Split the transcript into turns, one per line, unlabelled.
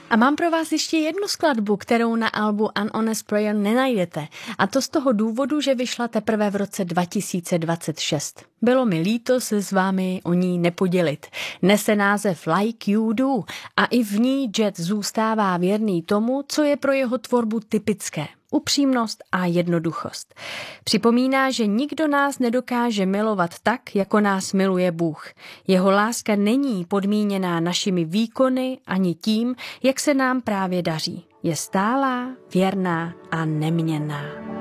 A mám pro vás ještě jednu skladbu, kterou na albu An Honest Prayer nenajdete. A to z toho důvodu, že vyšla teprve v roce 2026. Bylo mi líto se s vámi o ní nepodělit. Nese název Like You Do a i v ní Jet zůstává věrný tomu, co je pro jeho tvorbu typické. Upřímnost a jednoduchost. Připomíná, že nikdo nás nedokáže milovat tak, jako nás miluje Bůh. Jeho láska není podmíněná našimi výkony ani tím, jak se nám právě daří. Je stálá, věrná a neměnná.